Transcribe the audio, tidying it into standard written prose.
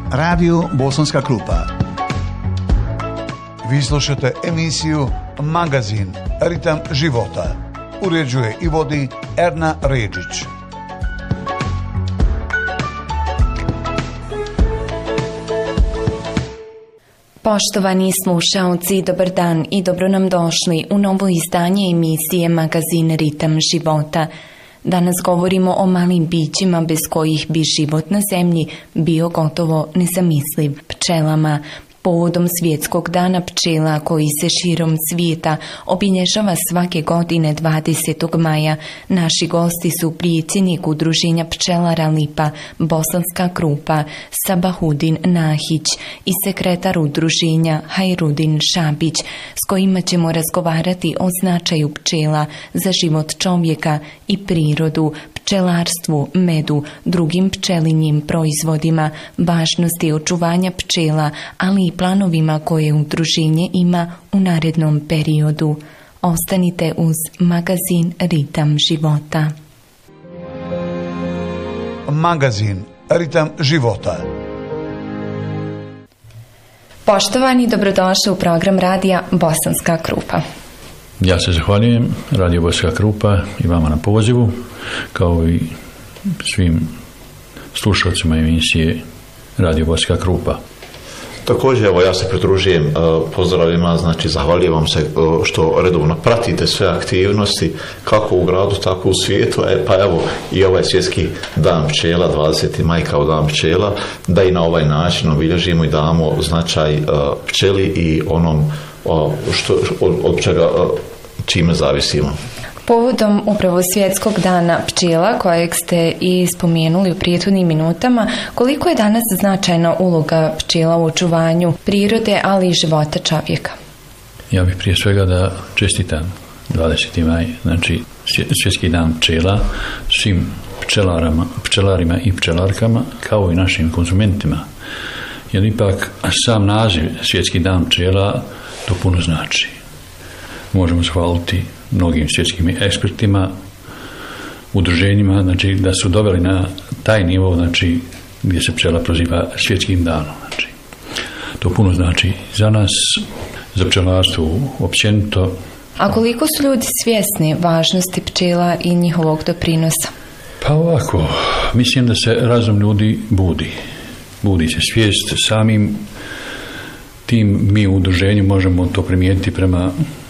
Radio Bosanska Krupa. Vi slušate emisiju Magazin Ritam života. Uređuje i vodi Erna Ređić. Poštovani slušaoci, dobar dan i dobro nam došli u novo izdanje emisije Magazin Ritam života. Danas govorimo o malim bićima bez kojih bi život na zemlji bio gotovo nezamisliv, pčelama. Povodom Svjetskog dana pčela koji se širom svijeta obilježava svake godine 20. maja, naši gosti su predsjednik Udruženja pčelara Lipa Bosanska Krupa Sabahudin Nahić i sekretar udruženja Hajrudin Šabić, s kojima ćemo razgovarati o značaju pčela za život čovjeka i prirodu, pčelarstvu, medu, drugim pčelinjim proizvodima, važnosti očuvanja pčela, ali i planovima koje udruženje ima u narednom periodu. Ostanite uz Magazin Ritam života. Magazin Ritam života. Poštovani, dobrodošli u program radija Bosanska Krupa. Ja se zahvaljujem Radio Bosanska Krupa i vama na pozivu, kao i svim slušalcima emisije Radio Bosanska Krupa. Također, evo, ja se pridružujem pozdravima, znači zahvaljujem vam se što redovno pratite sve aktivnosti, kako u gradu, tako u svijetu, pa evo i ovaj svjetski dan pčela, 20. maj kao dan pčela, da i na ovaj način obilježimo i damo značaj pčeli i onom od čega čime zavisimo. Povodom upravo Svjetskog dana pčela, kojeg ste i spomenuli u prethodnim minutama, koliko je danas značajna uloga pčela u očuvanju prirode, ali i života čovjeka? Ja bih prije svega da čestitam 20. maj, znači Svjetski dan pčela, svim pčelarima i pčelarkama, kao i našim konzumentima. Jer ipak sam naziv Svjetski dan pčela to puno znači. Možemo zahvaliti mnogim svjetskim ekspertima, udruženjima, znači da su doveli na taj nivo, znači gdje se pčela proziva svjetskim danom. Znači, to puno znači za nas, za pčelarstvo općenito. A koliko su ljudi svjesni važnosti pčela i njihovog doprinosa? Pa ovako, mislim da se razum ljudi budi. Budi se svijest samim tim, mi u udruženju možemo to primijetiti prema